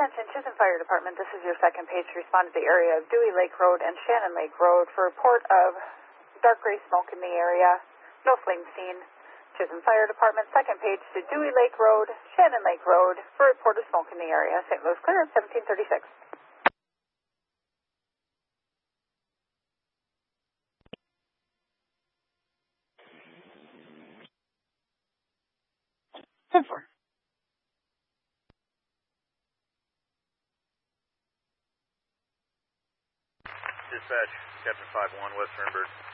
Attention, Chisholm Fire Department, this is your second page to respond to the area of Dewey Lake Road and Shannon Lake Road for a report of dark gray smoke in the area. No flame seen. Chisholm Fire Department, second page to Dewey Lake Road, Shannon Lake Road for a report of smoke in the area. St. Louis clear at 1736. Dispatch, Captain 5-1, Western Bird.